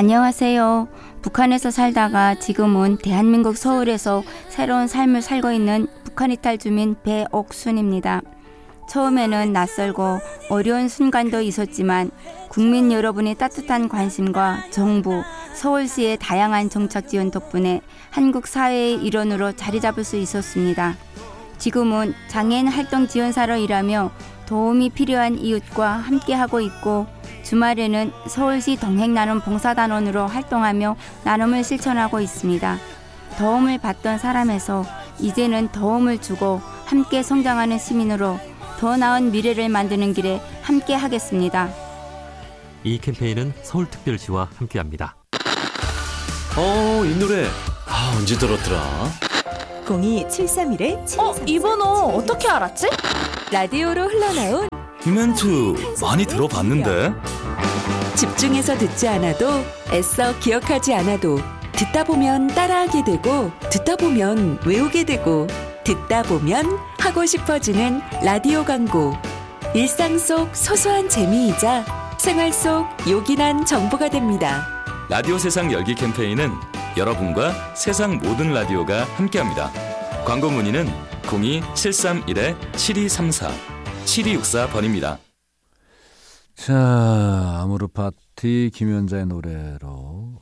안녕하세요. 북한에서 살다가 지금은 대한민국 서울에서 새로운 삶을 살고 있는 북한 이탈 주민 배옥순입니다. 처음에는 낯설고 어려운 순간도 있었지만 국민 여러분의 따뜻한 관심과 정부, 서울시의 다양한 정책 지원 덕분에 한국 사회의 일원으로 자리 잡을 수 있었습니다. 지금은 장애인 활동 지원사로 일하며 도움이 필요한 이웃과 함께하고 있고 주말에는 서울시 동행나눔 봉사단원으로 활동하며 나눔을 실천하고 있습니다. 도움을 받던 사람에서 이제는 도움을 주고 함께 성장하는 시민으로 더 나은 미래를 만드는 길에 함께 하겠습니다. 이 캠페인은 서울특별시와 함께합니다. 이 노래 언제 들었더라? 02-731-7234. 이 번호 어떻게 알았지? 라디오로 흘러나온 이 멘트 많이 들어봤는데? 집중해서 듣지 않아도 애써 기억하지 않아도 듣다 보면 따라하게 되고 듣다 보면 외우게 되고 듣다 보면 하고 싶어지는 라디오 광고. 일상 속 소소한 재미이자 생활 속 요긴한 정보가 됩니다. 라디오 세상 열기 캠페인은 여러분과 세상 모든 라디오가 함께합니다. 광고 문의는 02-731-7234 7264번입니다. 자, 아모르 파티 김연자의 노래로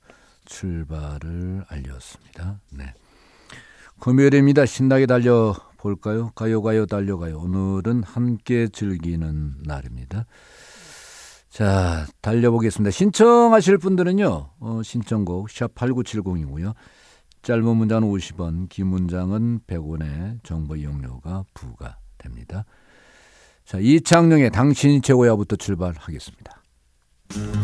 출발을 알렸습니다. 네. 금요일입니다. 신나게 달려볼까요? 가요 달려가요. 오늘은 함께 즐기는 날입니다. 자, 달려보겠습니다. 신청하실 분들은요. 신청곡 샵8970이고요. 짧은 문자는 50원, 긴 문장은 100원의 정보 이용료가 부과됩니다. 자, 이창용의 당신이 최고야부터 출발하겠습니다.